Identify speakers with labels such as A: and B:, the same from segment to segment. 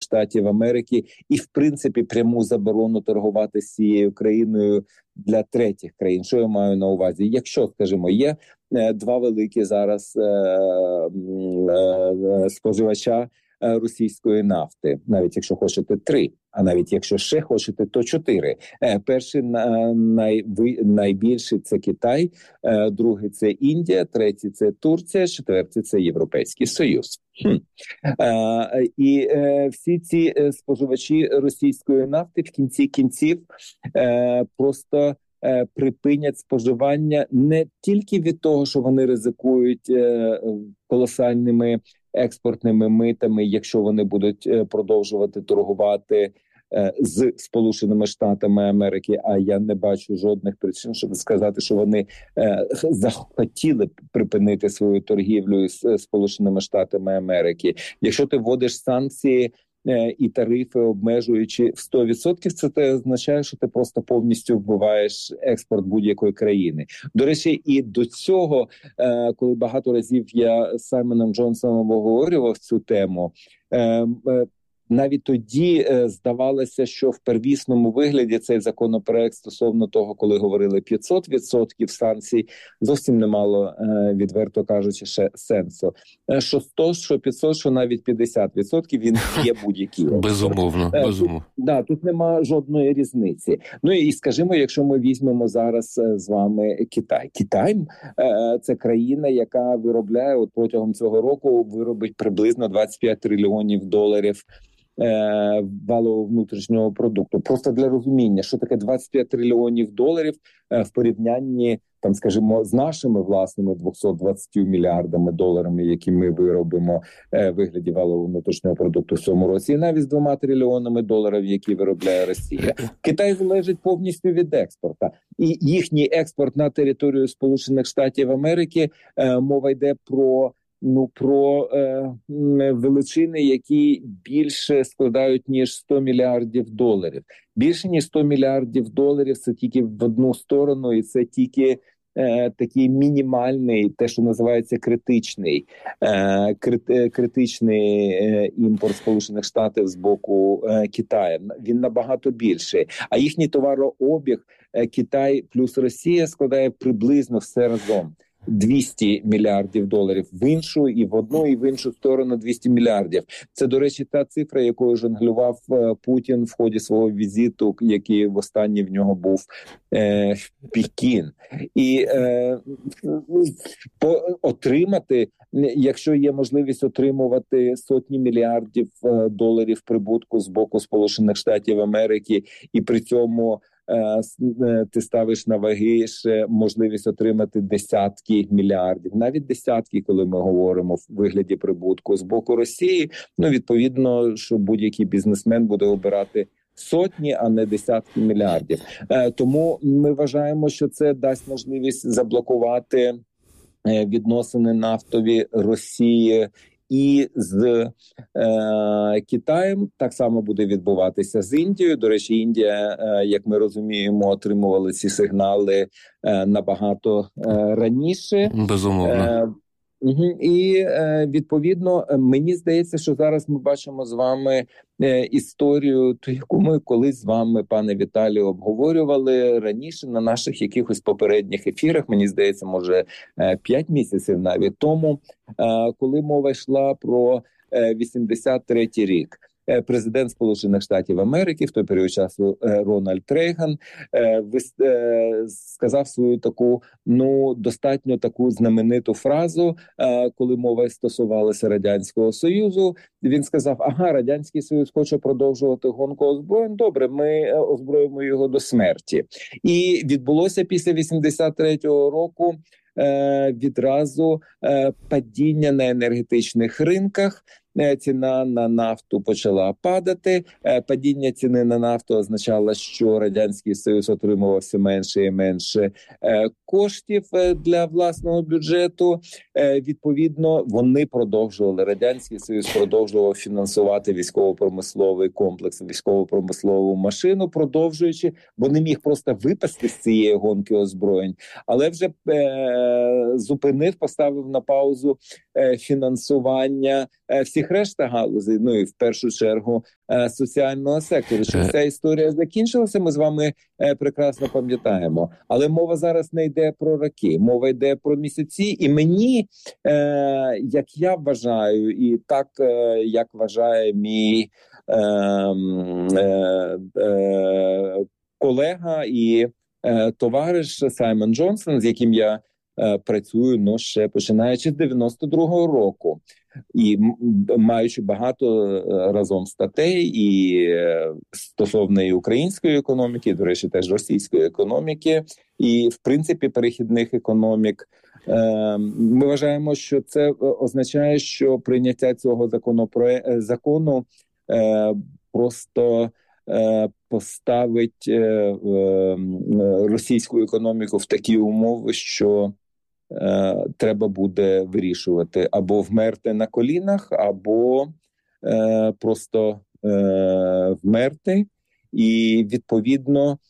A: Штатів Америки і, в принципі, пряму заборону торгувати з цією країною для третіх країн. Що я маю на увазі? Якщо, скажімо, є два великі зараз споживача російської нафти, навіть якщо хочете 3, а навіть якщо ще хочете, то 4. Перший найбільший – це Китай, другий – це Індія, третій – це Турція, четвертий – це Європейський Союз. І всі ці споживачі російської нафти в кінці кінців просто припинять споживання не тільки від того, що вони ризикують колосальними експортними митами, якщо вони будуть продовжувати торгувати з Сполученими Штатами Америки, а я не бачу жодних причин, щоб сказати, що вони захотіли припинити свою торгівлю з Сполученими Штатами Америки. Якщо ти вводиш санкції і тарифи, обмежуючи в 100%, це означає, що ти просто повністю вбиваєш експорт будь-якої країни. До речі, і до цього, коли багато разів я з Саймоном Джонсоном обговорював цю тему, навіть тоді здавалося, що в первісному вигляді цей законопроект стосовно того, коли говорили 500% санкцій, зовсім не мало, відверто кажучи, ще сенсу. Що 100, що 500, що навіть 50%, він є будь-який.
B: Безумовно.
A: Тут нема жодної різниці. Ну і скажімо, якщо ми візьмемо зараз з вами Китай. Китай – це країна, яка виробляє, от протягом цього року виробить приблизно 25 трильйонів доларів валового внутрішнього продукту. Просто для розуміння, що таке 25 трильйонів доларів в порівнянні, там, скажімо, з нашими власними 220 мільярдами доларами, які ми виробимо в вигляді валового внутрішнього продукту в цьому році, і навіть з 2 трильйонами доларів, які виробляє Росія. Китай залежить повністю від експорту. І їхній експорт на територію Сполучених Штатів Америки, мова йде про величини, які більше складають, ніж 100 мільярдів доларів. Більше, ніж 100 мільярдів доларів – це тільки в одну сторону, і це тільки такий мінімальний, те, що називається критичний імпорт Сполучених Штатів з боку Китаю. Він набагато більший. А їхній товарообіг Китай плюс Росія складає приблизно все разом 200 мільярдів доларів в іншу, і в одну, і в іншу сторону 200 мільярдів. Це, до речі, та цифра, якою жонглював Путін в ході свого візиту, який востаннє в нього був в Пекін. І отримати, якщо є можливість отримувати сотні мільярдів доларів прибутку з боку Сполучених Штатів Америки, і при цьому ти ставиш на ваги ще можливість отримати десятки мільярдів, навіть десятки, коли ми говоримо в вигляді прибутку з боку Росії, відповідно, що будь-який бізнесмен буде обирати сотні, а не десятки мільярдів. Тому ми вважаємо, що це дасть можливість заблокувати відносини нафтові Росії і з Китаєм. Так само буде відбуватися з Індією. До речі, Індія, як ми розуміємо, отримували ці сигнали набагато раніше.
B: Безумовно.
A: І, відповідно, мені здається, що зараз ми бачимо з вами історію, ту, яку ми колись з вами, пане Віталію, обговорювали раніше на наших якихось попередніх ефірах, мені здається, може 5 місяців навіть тому, коли мова йшла про 83-й рік. Президент Сполучених Штатів Америки в той період часу Рональд Рейган сказав свою таку, достатньо таку знамениту фразу, коли мова стосувалася Радянського Союзу. Він сказав: Радянський Союз хоче продовжувати гонку озброєнь, добре, ми озброїмо його до смерті. І відбулося після 83-го року відразу падіння на енергетичних ринках. Ціна на нафту почала падати. Падіння ціни на нафту означало, що Радянський Союз отримував все менше і менше коштів для власного бюджету. Відповідно, вони продовжували, Радянський Союз продовжував фінансувати військово-промисловий комплекс, військово-промислову машину, продовжуючи, бо не міг просто випасти з цієї гонки озброєнь, але вже поставив на паузу фінансування всіх всіх решта галузей, ну і в першу чергу соціального сектору. Що ця історія закінчилася, ми з вами прекрасно пам'ятаємо. Але мова зараз не йде про роки, мова йде про місяці. І мені, як я вважаю, і так, як вважає мій колега і товариш Саймон Джонсон, з яким я працюю, ще починаючи з 92-го року. І маючи багато разом статей і стосовно і української економіки, до речі, теж російської економіки, і, в принципі, перехідних економік, ми вважаємо, що це означає, що прийняття цього закону просто поставить російську економіку в такі умови, що треба буде вирішувати або вмерти на колінах, або просто вмерти. І, відповідно,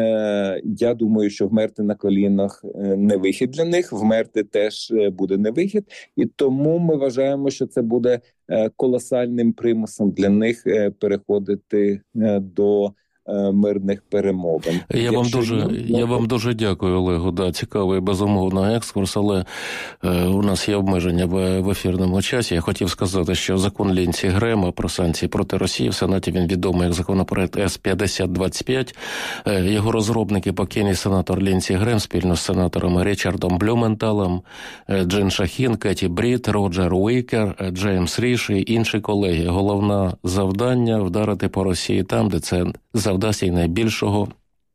A: я думаю, що вмерти на колінах не вихід для них, вмерти теж буде не вихід. І тому ми вважаємо, що це буде колосальним примусом для них переходити до мирних перемовин.
B: Я вам дуже дякую, Олегу. Да, цікавий, безумовно, екскурс, але у нас є обмеження в ефірному часі. Я хотів сказати, що закон Лінці Грема про санкції проти Росії в Сенаті, він відомий як законопроект С-5025. Його розробники покійний сенатор Лінці Грем спільно з сенаторами Річардом Блюменталом, Джин Шахін, Кеті Брід, Роджер Уікер, Джеймс Ріш і інші колеги. Головне завдання – вдарити по Росії там, де це завдасть їй найбільшого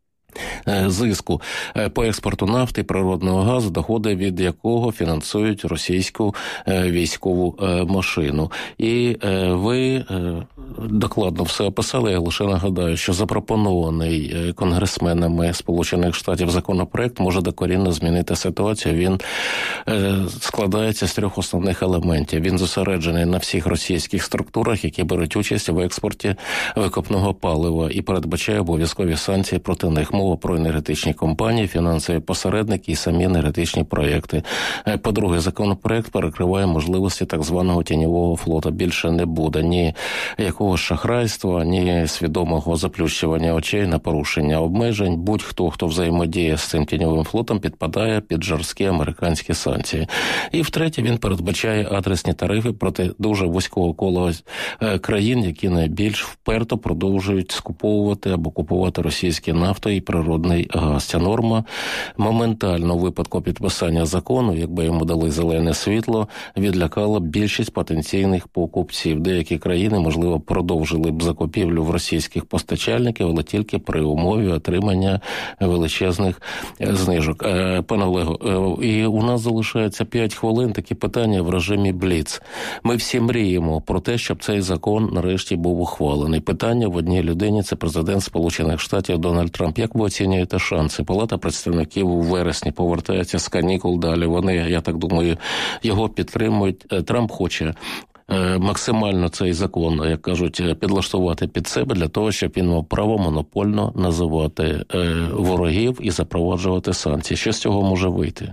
B: зиску по експорту нафти, природного газу, доходи від якого фінансують російську військову машину. І ви докладно все описали. Я лише нагадаю, що запропонований конгресменами Сполучених Штатів законопроект може докорінно змінити ситуацію. Він складається з 3 основних елементів. Він зосереджений на всіх російських структурах, які беруть участь в експорті викопного палива, і передбачає обов'язкові санкції проти них. Мова про енергетичні компанії, фінансові посередники і самі енергетичні проєкти. По-друге, законопроект перекриває можливості так званого тіньового флоту. Більше не буде ні якогось шахрайства, ні свідомого заплющування очей на порушення обмежень. Будь-хто, хто взаємодіє з цим тіньовим флотом, підпадає під жорсткі американські санкції. І втретє, він передбачає адресні тарифи проти дуже вузького кола країн, які найбільш вперто продовжують скуповувати або купувати російські нафту і природний газ. Ця норма моментально у випадку підписання закону, якби йому дали зелене світло, відлякала більшість потенційних покупців. Деякі країни, можливо, продовжили б закупівлю в російських постачальників, але тільки при умові отримання величезних знижок. Пане Олего, і у нас залишається 5 хвилин, такі питання в режимі Бліц. Ми всі мріємо про те, щоб цей закон нарешті був ухвалений. Питання в одній людині – це президент Сполучених Штатів Дональд Трамп. Як ви оцінюєте шанси? Палата представників у вересні повертається з канікул далі. Вони, я так думаю, його підтримують. Трамп хоче максимально цей закон, як кажуть, підлаштувати під себе для того, щоб він мав право монопольно називати ворогів і запроваджувати санкції. Що з цього може вийти?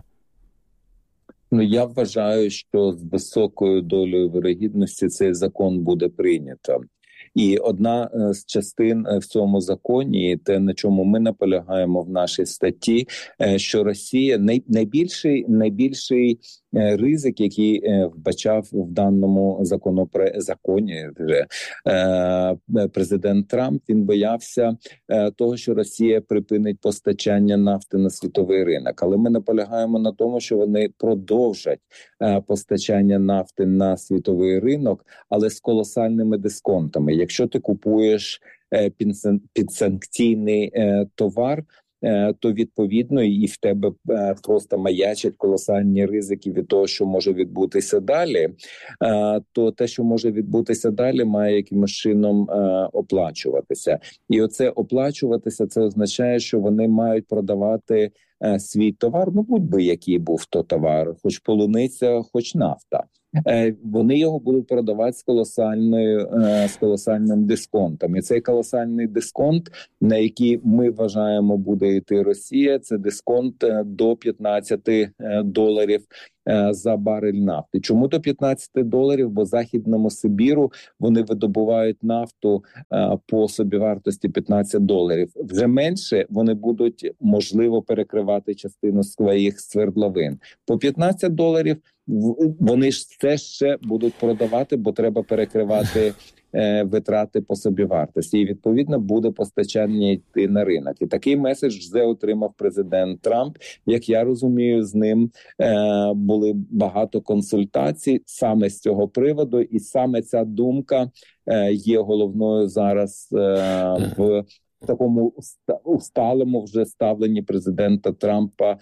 A: Я вважаю, що з високою долею вирогідності цей закон буде прийнято. І одна з частин в цьому законі, те, на чому ми наполягаємо в нашій статті, що Росія найбільший ризик, який вбачав в даному законі вже президент Трамп, він боявся того, що Росія припинить постачання нафти на світовий ринок. Але ми наполягаємо на тому, що вони продовжать постачання нафти на світовий ринок, але з колосальними дисконтами. Якщо ти купуєш підсанкційний товар, то відповідно і в тебе просто маячать колосальні ризики від того, що може відбутися далі, то те, що може відбутися далі, має якимось чином оплачуватися. І оце оплачуватися, це означає, що вони мають продавати свій товар, будь-би який був то товар, хоч полуниця, хоч нафта. вони його будуть продавати з колосальним дисконтом. І цей колосальний дисконт, на який ми вважаємо буде йти Росія, це дисконт до $15 за барель нафти. Чому до $15? Бо Західному Сибіру вони видобувають нафту по собівартості $15. Вже менше вони будуть, можливо, перекривати частину своїх свердловин. По $15 вони ж це ще будуть продавати, бо треба перекривати витрати по собівартості. І, відповідно, буде постачання йти на ринок. І такий меседж вже отримав президент Трамп. Як я розумію, з ним були багато консультацій саме з цього приводу. І саме ця думка є головною зараз в такому усталому вже ставленні президента Трампа,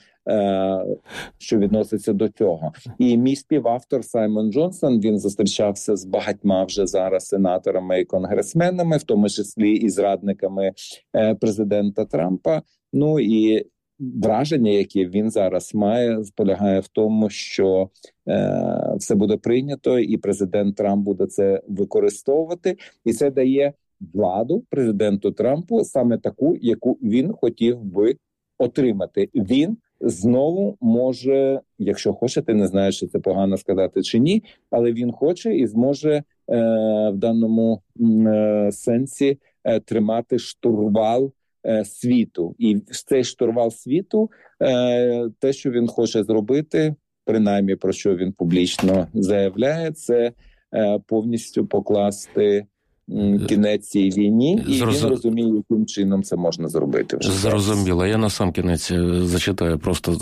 A: що відноситься до цього. І мій співавтор Саймон Джонсон, він зустрічався з багатьма вже зараз сенаторами і конгресменами, в тому числі і зрадниками президента Трампа. Ну і враження, яке він зараз має, полягає в тому, що все буде прийнято, і президент Трамп буде це використовувати, і це дає владу президенту Трампу саме таку, яку він хотів би отримати. Він знову може, якщо хочете, не знаю, чи це погано сказати чи ні, але він хоче і зможе в даному сенсі тримати штурвал світу. І цей штурвал світу, те, що він хоче зробити, принаймні про що він публічно заявляє, це повністю покласти кінець цій війні, і він розуміє, яким чином це можна зробити.
B: Зрозуміло. Я на сам кінець зачитаю просто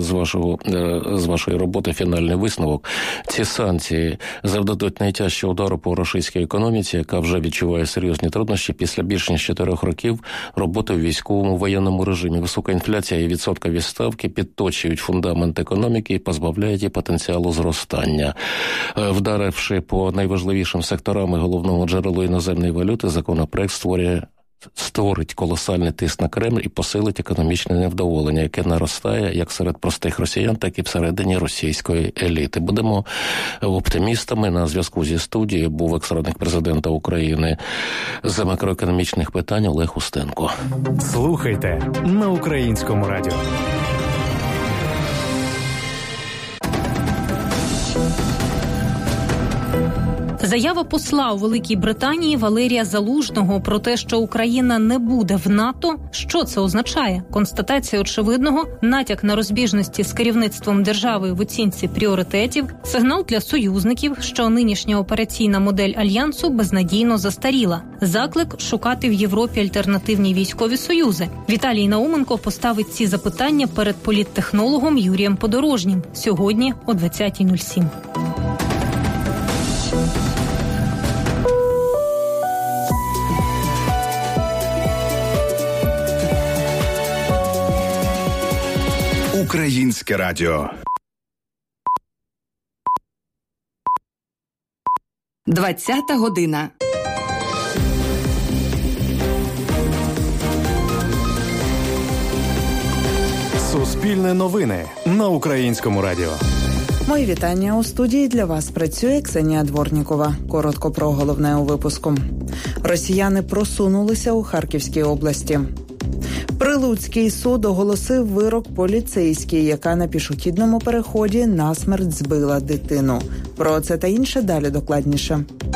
B: з вашої роботи фінальний висновок. Ці санкції завдадуть найтяжчого удару по російській економіці, яка вже відчуває серйозні труднощі після більш ніж 4 років роботи в військовому воєнному режимі. Висока інфляція і відсоткові ставки підточують фундамент економіки і позбавляють її потенціалу зростання. Вдаривши по найважливішим секторам і головному джерелу іноземної валюти, законопроект створить колосальний тиск на Кремль і посилить економічне невдоволення, яке наростає як серед простих росіян, так і всередині російської еліти. Будемо оптимістами. На зв'язку зі студією був екс-радник президента України з макроекономічних питань Олег Устенко.
C: Слухайте на Українському радіо.
D: Заява посла у Великій Британії Валерія Залужного про те, що Україна не буде в НАТО. Що це означає? Констатація очевидного, натяк на розбіжності з керівництвом держави в оцінці пріоритетів, сигнал для союзників, що нинішня операційна модель Альянсу безнадійно застаріла. Заклик шукати в Європі альтернативні військові союзи. Віталій Науменко поставить ці запитання перед політтехнологом Юрієм Подорожнім. Сьогодні о 20:07.
E: Українське радіо.
F: 20-та година.
C: Суспільне новини на Українському радіо.
G: Мої вітання. У студії для вас працює Ксенія Дворнікова. Коротко про головне у випуску. Росіяни просунулися у Харківській області. Прилуцький суд оголосив вирок поліцейській, яка на пішохідному переході насмерть збила дитину. Про це та інше далі докладніше.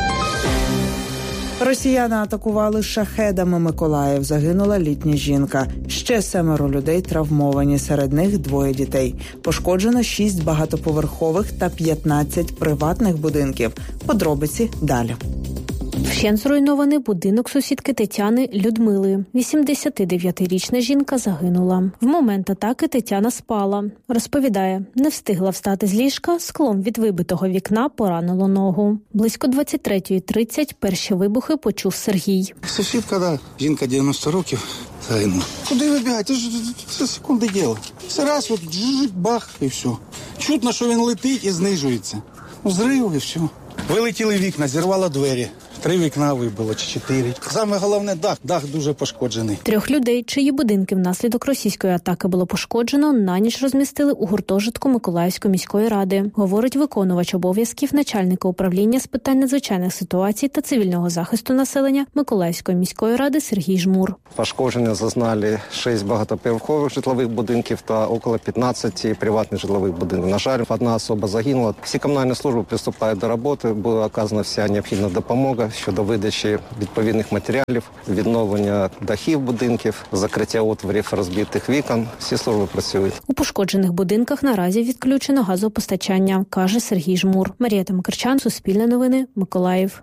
G: Росіяни атакували шахедами Миколаїв. Загинула літня жінка. Ще 7 людей травмовані, серед них 2 дітей. Пошкоджено 6 багатоповерхових та 15 приватних будинків. Подробиці далі.
H: Вщент зруйнований будинок сусідки Тетяни Людмили. 89-річна жінка загинула. В момент атаки Тетяна спала. Розповідає, не встигла встати з ліжка, склом від вибитого вікна поранило ногу. Близько 23:30 перші вибухи почув Сергій.
I: Сусідка, да, жінка 90 років, загинула. Куди вибігати? Це секунди діло. Все раз, от бах і все. Чутно, що він летить і знижується. Зрив і все. Вилетіли вікна, зірвало двері. 3 вікна вибило, чи 4. Саме головне дах дуже пошкоджений.
H: 3 людей, чиї будинки внаслідок російської атаки було пошкоджено, на ніч розмістили у гуртожитку Миколаївської міської ради, говорить виконувач обов'язків начальника управління з питань надзвичайних ситуацій та цивільного захисту населення Миколаївської міської ради Сергій Жмур.
E: Пошкодження зазнали 6 багатоповерхових житлових будинків та около 15 приватних житлових будинків. На жаль, одна особа загинула. Всі комунальні служби приступають до роботи, була оказана вся необхідна допомога щодо видачі відповідних матеріалів, відновлення дахів будинків, закриття отворів розбитих вікон. Всі служби працюють.
H: У пошкоджених будинках наразі відключено газопостачання, каже Сергій Жмур. Марія Тамакарчан, Суспільне новини, Миколаїв.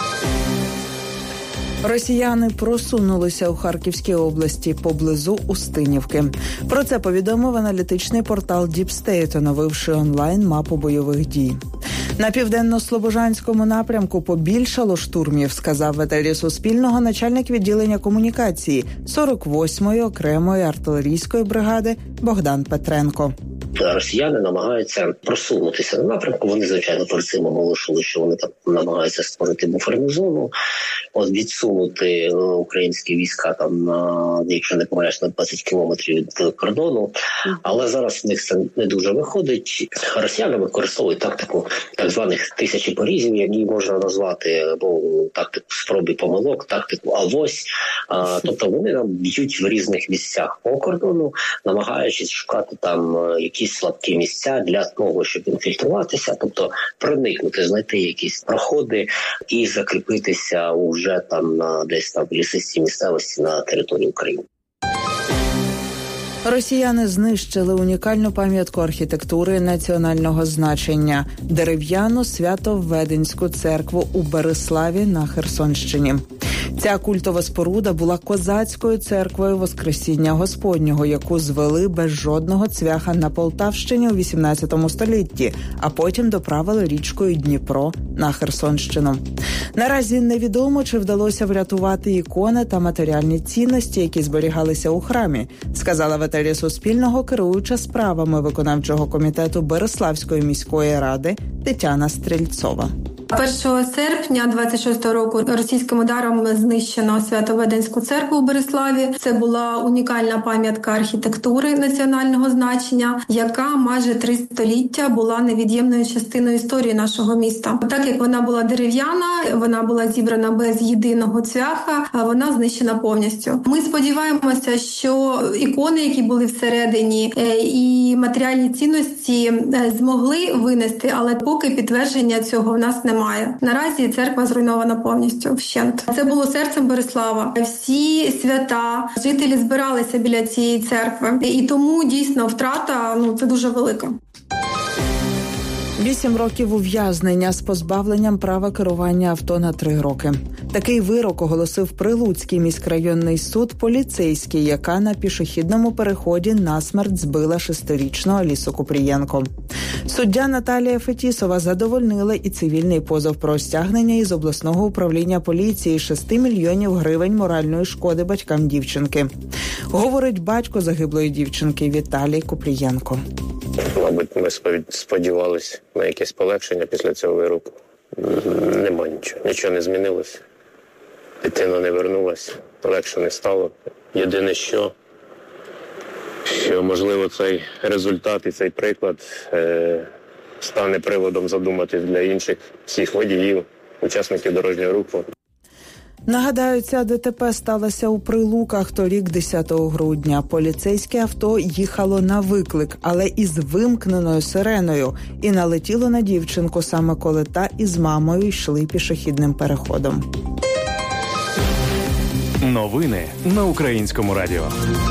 G: Росіяни просунулися у Харківській області поблизу Устинівки. Про це повідомив аналітичний портал Deep State, оновивши онлайн-мапу бойових дій. На південно-слобожанському напрямку побільшало штурмів, сказав в етері Суспільного начальник відділення комунікації 48-ї окремої артилерійської бригади Богдан Петренко.
J: Росіяни намагаються просунутися на напрямку. Вони, звичайно, перед цим оголошували, що вони там намагаються створити буферну зону, відсунути українські війська там на, якщо не помиляюсь, на 20 кілометрів від кордону. Але зараз в них це не дуже виходить. Росіяни використовують тактику так званих тисячі порізів, як її можна назвати, або тактику спроби помилок, тактику авось. Тобто вони там б'ють в різних місцях по кордону, намагаючись шукати там якісь слабкі місця для того, щоб інфільтруватися, тобто проникнути, знайти якісь проходи і закріпитися уже там десь там в лісистій місцевості на території України.
G: Росіяни знищили унікальну пам'ятку архітектури національного значення – дерев'яну Свято-Веденську церкву у Бериславі на Херсонщині. Ця культова споруда була козацькою церквою Воскресіння Господнього, яку звели без жодного цвяха на Полтавщині у 18 столітті, а потім доправили річкою Дніпро на Херсонщину. Наразі невідомо, чи вдалося врятувати ікони та матеріальні цінності, які зберігалися у храмі, сказала в етері Суспільного керуюча справами виконавчого комітету Бериславської міської ради Тетяна Стрільцова.
K: 1 серпня 26-го року російським ударом знищено Свято-Веденську церкву у Бериславі. Це була унікальна пам'ятка архітектури національного значення, яка майже 3 століття була невід'ємною частиною історії нашого міста. Так як вона була дерев'яна, вона була зібрана без єдиного цвяха, а вона знищена повністю. Ми сподіваємося, що ікони, які були всередині, і матеріальні цінності змогли винести, але поки підтвердження цього в нас немає. Наразі церква зруйнована повністю вщент. Це було серцем Борислава. Всі свята, жителі збиралися біля цієї церкви. І тому дійсно втрата, це дуже велика.
G: 8 років ув'язнення з позбавленням права керування авто на 3 роки. Такий вирок оголосив Прилуцький міськрайонний суд поліцейський, яка на пішохідному переході насмерть збила 6-річного Алісу Купрієнко. Суддя Наталія Фетісова задовольнила і цивільний позов про стягнення із обласного управління поліції 6 мільйонів гривень моральної шкоди батькам дівчинки. Говорить батько загиблої дівчинки Віталій Купрієнко.
L: Мабуть, ми сподівалися на якесь полегшення після цього вироку. Нема нічого. Нічого не змінилося. Дитина не вернулася, легше не стало. Єдине, що можливо, цей результат і цей приклад стане приводом задуматись для інших всіх водіїв, учасників дорожнього руху.
G: Нагадаю, ця ДТП сталася у Прилуках торік 10 грудня. Поліцейське авто їхало на виклик, але із вимкненою сиреною і налетіло на дівчинку саме коли та із мамою йшли пішохідним переходом.
C: Новини на Українському радіо.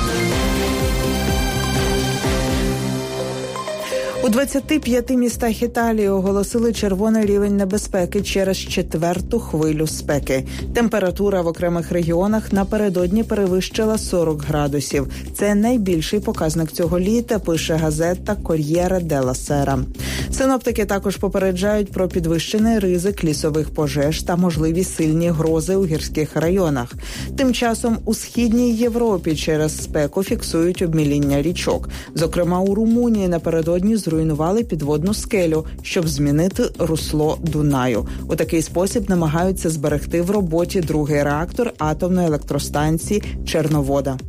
G: У 25 містах Італії оголосили червоний рівень небезпеки через 4-ту хвилю спеки. Температура в окремих регіонах напередодні перевищила 40 градусів. Це найбільший показник цього літа, пише газета «Кор'єре делла Сера». Синоптики також попереджають про підвищений ризик лісових пожеж та можливі сильні грози у гірських районах. Тим часом у Східній Європі через спеку фіксують обміління річок. Зокрема, у Румунії напередодні зруйнували зруйнували підводну скелю, щоб змінити русло Дунаю. У такий спосіб намагаються зберегти в роботі другий реактор атомної електростанції Черновода.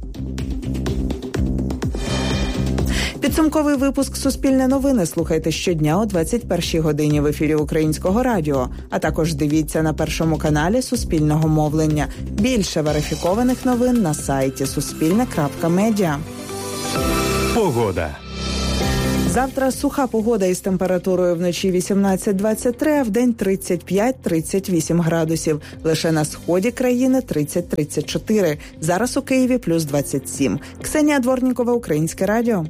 G: Підсумковий випуск «Суспільне новини» слухайте щодня о 21-й годині в ефірі Українського радіо, а також дивіться на Першому каналі Суспільного мовлення. Більше верифікованих новин на сайті suspilne.media.
C: Погода.
G: Завтра суха погода із температурою вночі 18-23, а вдень 35-38 градусів. Лише на сході країни 30-34. Зараз у Києві плюс 27. Ксенія Дворнікова, Українське радіо.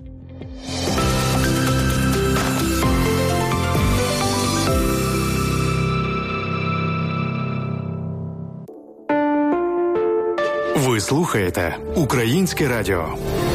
C: Ви слухаєте Українське радіо.